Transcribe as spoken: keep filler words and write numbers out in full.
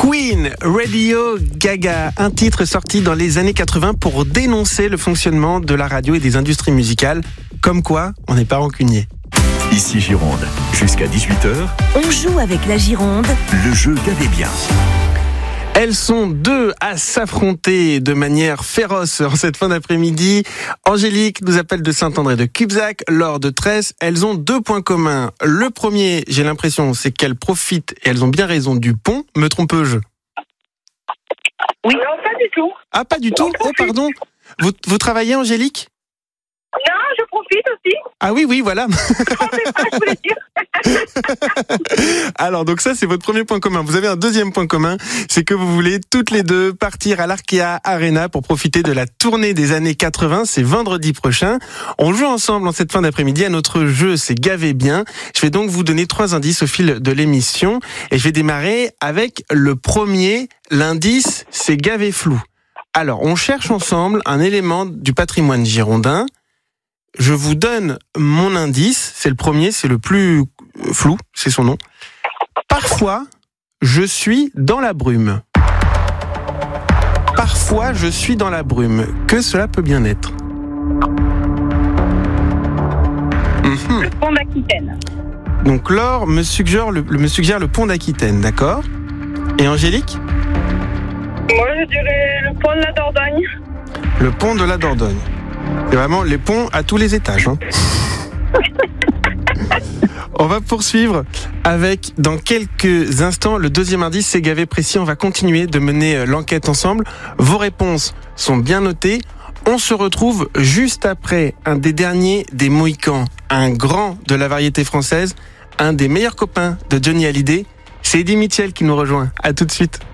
Queen, Radio Gaga, un titre sorti dans les années quatre-vingts pour dénoncer le fonctionnement de la radio et des industries musicales. Comme quoi, on n'est pas rancunier. Ici Gironde, jusqu'à dix-huit heures. On joue avec la Gironde. Le jeu Gavez bien. Elles sont deux à s'affronter de manière féroce en cette fin d'après-midi. Angélique nous appelle de Saint-André de Cubzac, Laure de Tresse. Elles ont deux points communs. Le premier, j'ai l'impression, c'est qu'elles profitent et elles ont bien raison du pont. Me trompe-je ? Oui, non, pas du tout. Ah, pas du tout ? Oh, pardon. Vous, vous travaillez, Angélique ? Non, je profite aussi. Ah oui, oui, voilà. Je pensais pas, je voulais dire. Alors, donc ça, c'est votre premier point commun. Vous avez un deuxième point commun, c'est que vous voulez toutes les deux partir à l'Arkea Arena pour profiter de la tournée des années quatre-vingts. C'est vendredi prochain. On joue ensemble en cette fin d'après-midi à notre jeu, c'est Gavez bien. Je vais donc vous donner trois indices au fil de l'émission et je vais démarrer avec le premier. L'indice, c'est Gavez flou. Alors, on cherche ensemble un élément du patrimoine girondin. Je vous donne mon indice, c'est le premier, c'est le plus flou, c'est son nom. Parfois, je suis dans la brume. Parfois, je suis dans la brume. Que cela peut bien être. Le pont d'Aquitaine. Donc Laure me suggère le, me suggère le pont d'Aquitaine, d'accord ? Et Angélique ? Moi, je dirais le pont de la Dordogne. Le pont de la Dordogne. C'est vraiment les ponts à tous les étages. Hein. On va poursuivre avec, dans quelques instants, le deuxième indice, c'est Gavez précis. On va continuer de mener l'enquête ensemble. Vos réponses sont bien notées. On se retrouve juste après un des derniers des Mohicans, un grand de la variété française, un des meilleurs copains de Johnny Hallyday. C'est Eddie Mitchell qui nous rejoint. À tout de suite.